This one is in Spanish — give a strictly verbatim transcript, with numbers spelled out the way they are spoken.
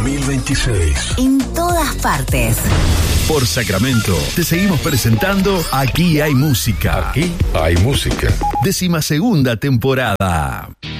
mil veintiséis. En todas partes. Por Sacramento, te seguimos presentando Aquí hay música. Aquí hay música. Décima segunda temporada.